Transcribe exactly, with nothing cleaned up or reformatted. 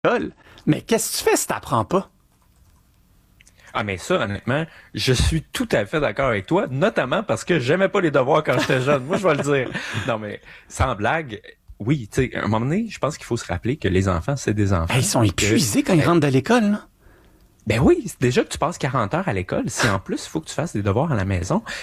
l'école. Mais qu'est-ce que tu fais si t'apprends pas? Ah, mais ça, honnêtement, je suis tout à fait d'accord avec toi, notamment parce que j'aimais pas les devoirs quand j'étais jeune. Moi, je vais le dire. Non, mais sans blague, oui, tu sais, à un moment donné, je pense qu'il faut se rappeler que les enfants, c'est des Ben, enfants. ils sont Que, épuisés quand ils euh, rentrent de l'école, là. ben oui, c'est déjà que tu passes quarante heures à l'école. Si en plus, il faut que tu fasses des devoirs à la maison,